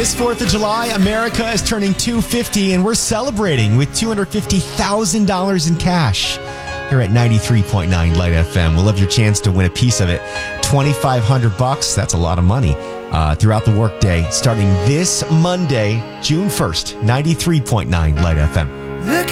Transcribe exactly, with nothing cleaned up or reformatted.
This fourth of July, America is turning two hundred fifty, and we're celebrating with two hundred fifty thousand dollars in cash. Here at ninety-three point nine Light F M. We'll love your chance to win a piece of it. twenty-five hundred bucks. That's a lot of money uh, throughout the workday, starting this Monday, June first. ninety-three point nine Light F M.